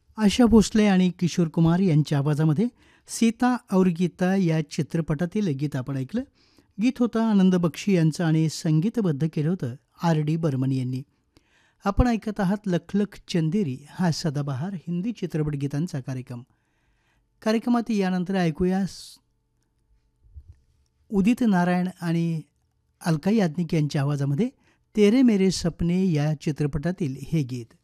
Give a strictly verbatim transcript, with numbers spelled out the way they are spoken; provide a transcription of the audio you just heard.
आशा भोसले आणि किशोर कुमार यांच्या आवाजामध्ये सीता और गीता या चित्रपटातील गीत आपण ऐकलं. गीत होतं आनंद बक्षी यांचं आणि संगीतबद्ध केलं होतं आर डी बर्मन यांनी. आपण ऐकत आहात लखलख चंदेरी हा सदाबहार हिंदी चित्रपट गीतांचा कार्यक्रम. कार्यक्रमात यानंतर ऐकूया उदित नारायण आणि अलका याज्ञिक यांच्या आवाजामध्ये तेरे मेरे सपने या चित्रपटातील हे गीत.